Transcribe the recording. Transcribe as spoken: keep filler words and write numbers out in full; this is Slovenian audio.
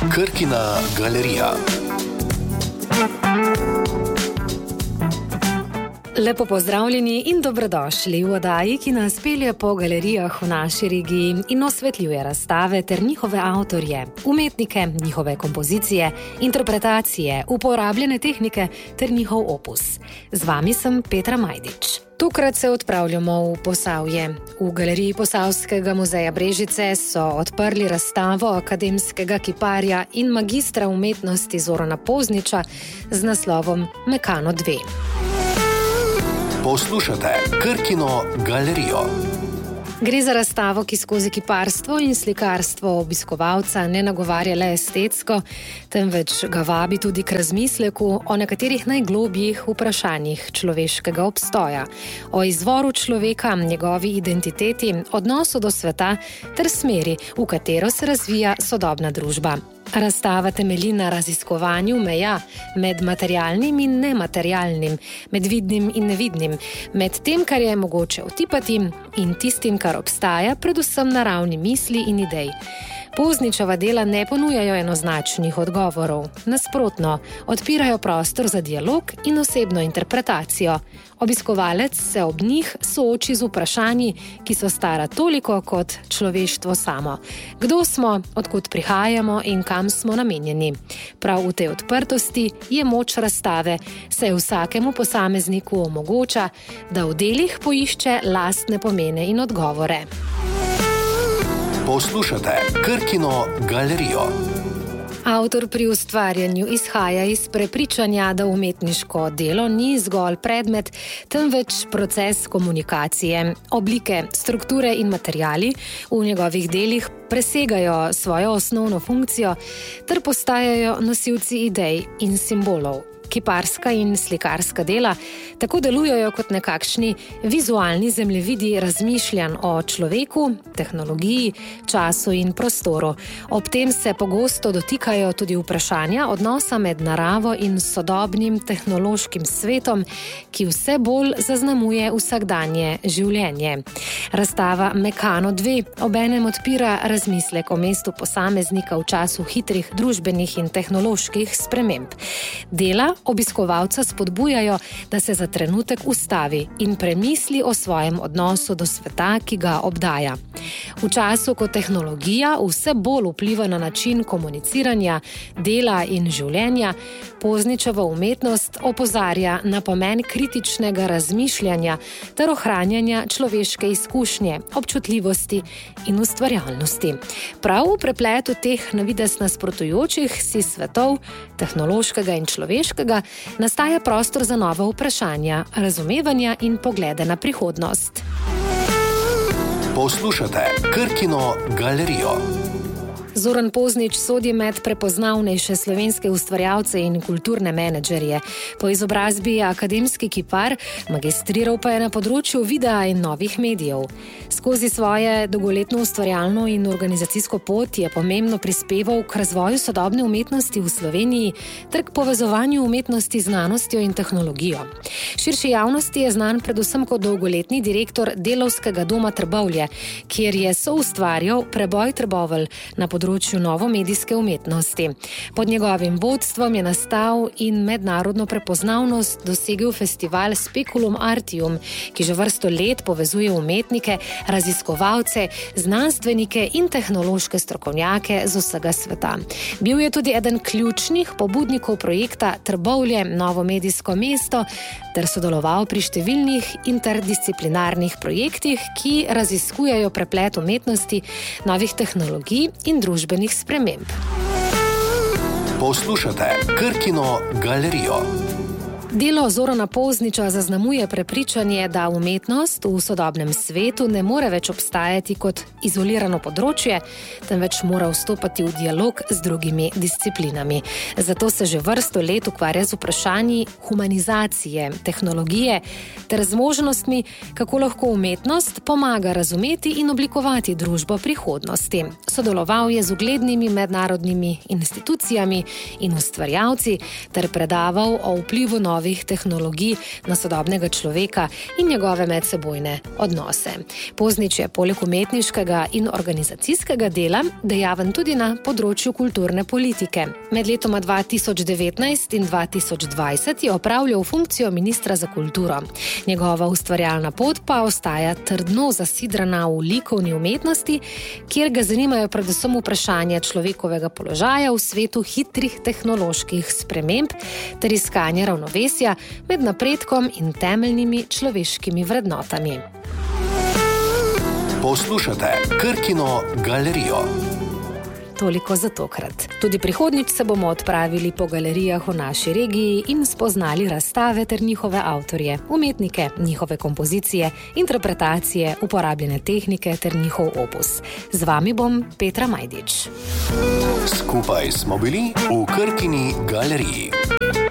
Krkina galerija. Lepo pozdravljeni in dobrodošli v oddaji, ki nas pelje po galerijah v naši regiji in osvetljuje razstave ter njihove avtorje, umetnike, njihove kompozicije, interpretacije, uporabljene tehnike ter njihov opus. Z vami sem Petra Majdič. Tokrat se odpravljamo v Posavje. V galeriji Posavskega muzeja Brežice so odprli razstavo akademskega kiparja in magistra umetnosti Zorana Pozniča z naslovom Mekano dve. Poslušate Krkino galerijo. Gre za razstavo, ki skozi kiparstvo in slikarstvo obiskovalca ne nagovarja le estetsko, temveč ga vabi tudi k razmisleku o nekaterih najglobjih vprašanjih človeškega obstoja, o izvoru človeka, njegovi identiteti, odnosu do sveta ter smeri, v katero se razvija sodobna družba. Razstava temelji na raziskovanju meja med materialnim in nematerialnim, med vidnim in nevidnim, med tem, kar je mogoče otipati in tistim, kar obstaja, predvsem na ravni misli in idej. Pozničeva dela ne ponujajo enoznačnih odgovorov. Nasprotno, odpirajo prostor za dialog in osebno interpretacijo. Obiskovalec se ob njih sooči z vprašanji, ki so stara toliko kot človeštvo samo. Kdo smo, odkud prihajamo in kam smo namenjeni? Prav v tej odprtosti je moč razstave, saj vsakemu posamezniku omogoča, da v delih poišče lastne pomene in odgovore. Poslušate Krkino galerijo. Avtor pri ustvarjanju izhaja iz prepričanja, da umetniško delo ni zgolj predmet, temveč proces komunikacije. Oblike, strukture in materiali v njegovih delih presegajo svojo osnovno funkcijo ter postajajo nosilci idej in simbolov. Kiparska in slikarska dela tako delujejo kot nekakšni vizualni zemljevidi razmišljanj o človeku, tehnologiji, času in prostoru. Ob tem se pogosto dotikajo tudi vprašanja odnosa med naravo in sodobnim tehnološkim svetom, ki vse bolj zaznamuje vsakdanje življenje. Razstava Mekano dve obenem odpira razmislek o mestu posameznika v času hitrih družbenih in tehnoloških sprememb. Dela obiskovalca spodbujajo, da se za trenutek ustavi in premisli o svojem odnosu do sveta, ki ga obdaja. V času, ko tehnologija vse bolj vpliva na način komuniciranja, dela in življenja, Pozničeva umetnost opozarja na pomen kritičnega razmišljanja ter ohranjanja človeške izkušnje, občutljivosti in ustvarjalnosti. Prav v prepletu teh na videz nasprotujočih si svetov, tehnološkega in človeškega, nastaja prostor za nova vprašanja, razumevanja in poglede na prihodnost. Poslušate Krkino galerijo. Zoran Poznič sodi med prepoznavnejše slovenske ustvarjalce in kulturne menedžerje. Po izobrazbi je akademski kipar, magistriral pa je na področju videa in novih medijev. Skozi svoje dolgoletno ustvarjalno in organizacijsko pot je pomembno prispeval k razvoju sodobne umetnosti v Sloveniji ter k povezovanju umetnosti z znanostjo in tehnologijo. Širši javnosti je znan predvsem kot dolgoletni direktor Delavskega doma Trbovlje, kjer je soustvarjal Preboj Trbovelj na področju področju novomedijske umetnosti. Pod njegovim vodstvom je nastal in mednarodno prepoznavnost dosegel festival Speculum Artium, ki že vrsto let povezuje umetnike, raziskovalce, znanstvenike in tehnološke strokovnjake z vsega sveta. Bil je tudi eden ključnih pobudnikov projekta Trbovlje novomedijsko mesto ter sodeloval pri številnih interdisciplinarnih projektih, ki raziskujejo preplet umetnosti, novih tehnologij in družbenih sprememb. Poslušate Krkino galerijo. Delo Zorana Pozniča zaznamuje prepričanje, da umetnost v sodobnem svetu ne more več obstajati kot izolirano področje, temveč mora vstopati v dialog z drugimi disciplinami. Zato se že vrsto let ukvarja z vprašanji humanizacije, tehnologije ter z možnostmi, kako lahko umetnost pomaga razumeti in oblikovati družbo prihodnosti. Sodeloval je z uglednimi mednarodnimi institucijami in ustvarjalci ter predaval o vplivu novih novih tehnologij na sodobnega človeka in njegove medsebojne odnose. Poznič je poleg umetniškega in organizacijskega dela dejaven tudi na področju kulturne politike. Med letoma dva tisoč devetnajst in dva tisoč dvajset je opravljal funkcijo ministra za kulturo. Njegova ustvarjalna pot pa ostaja trdno zasidrana v likovni umetnosti, kjer ga zanimajo predvsem vprašanja človekovega položaja v svetu hitrih tehnoloških sprememb ter iskanje ravnovesja med napredkom in temeljnimi človeškimi vrednotami. Poslušate Krkino galerijo. Toliko za tokrat. Tudi prihodnjič se bomo odpravili po galerijah v naši regiji in spoznali razstave ter njihove avtorje, umetnike, njihove kompozicije, interpretacije, uporabljene tehnike ter njihov opus. Z vami bom Petra Majdič. Skupaj smo bili v Krkini galeriji.